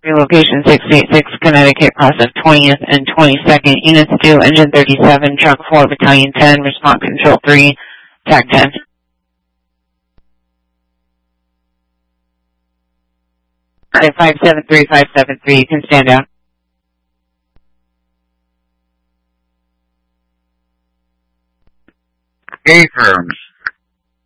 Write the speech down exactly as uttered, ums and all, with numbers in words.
Relocation six eight six, Connecticut, process twentieth and twenty-second. Units two, engine thirty-seven, truck four, battalion ten, response control three, tac ten. Okay, five seven three, five seven three, you can stand down. A-firms.